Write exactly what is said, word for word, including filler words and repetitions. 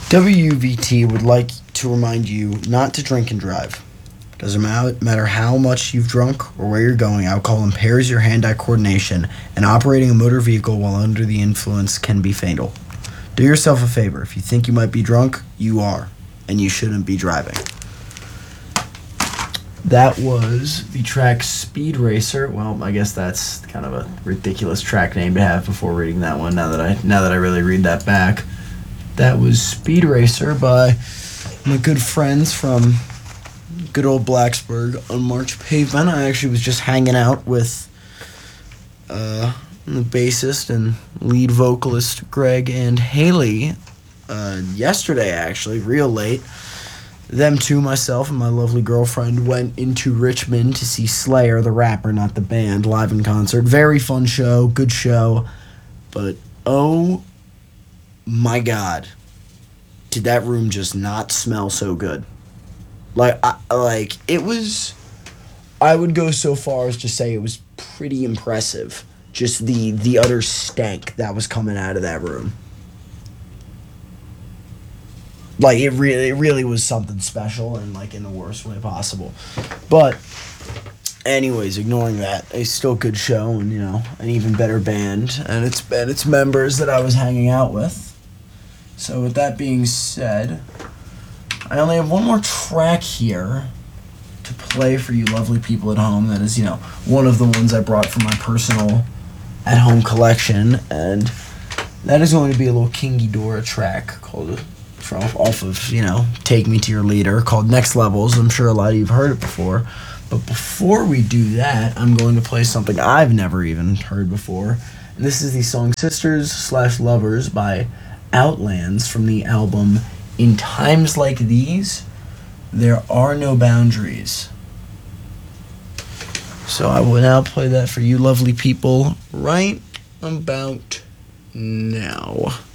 W V T would like to remind you not to drink and drive. Doesn't matter how much you've drunk or where you're going, alcohol impairs your hand-eye coordination, and operating a motor vehicle while under the influence can be fatal. Do yourself a favor. If you think you might be drunk, you are, and you shouldn't be driving. That was the track Speed Racer. Well, I guess that's kind of a ridiculous track name to have before reading that one. Now that I now that I really read that back, that was Speed Racer by my good friends from good old Blacksburg on March Pavement. I actually was just hanging out with uh, the bassist and lead vocalist Greg and Haley uh, yesterday, actually, real late. Them two, myself, and my lovely girlfriend went into Richmond to see Slayer, the rapper, not the band, live in concert. Very fun show, good show, but oh my God, did that room just not smell so good? Like, I, like it was, I would go so far as to say it was pretty impressive, just the, the utter stank that was coming out of that room. Like, it really, it really was something special, and, like, in the worst way possible. But, anyways, ignoring that, a still good show, and, you know, an even better band, and its, and its members that I was hanging out with. So, with that being said, I only have one more track here to play for you lovely people at home. That is, you know, one of the ones I brought from my personal at-home collection, and that is going to be a little King Ghidorah track called... From off of, you know, Take Me to Your Leader, called Next Levels. I'm sure a lot of you have heard it before. But before we do that, I'm going to play something I've never even heard before. And this is the song Sisters slash Lovers by Outlands from the album In Times Like These, There Are No Boundaries. So I will now play that for you lovely people right about now.